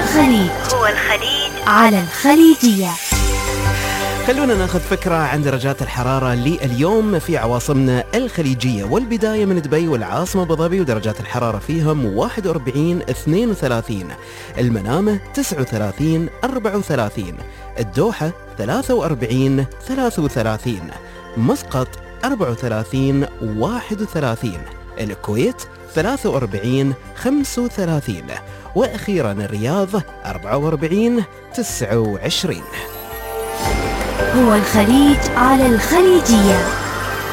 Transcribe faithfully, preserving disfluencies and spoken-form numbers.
الخليج هو الخليج على الخليجية. خلونا ناخذ فكرة عن درجات الحرارة لليوم في عواصمنا الخليجية، والبداية من دبي والعاصمة أبو ظبي ودرجات الحرارة فيهم واحد وأربعين اثنين وثلاثين، المنامة تسعة وثلاثين أربعة وثلاثين، الدوحة ثلاثة وأربعين ثلاثة وثلاثين، مسقط أربعة وثلاثين واحد وثلاثين، الكويت ثلاثة وأربعين خمسة وثلاثين، وأخيرا الرياض أربعة وأربعين تسعة وعشرين. هو الخليج على الخليجية.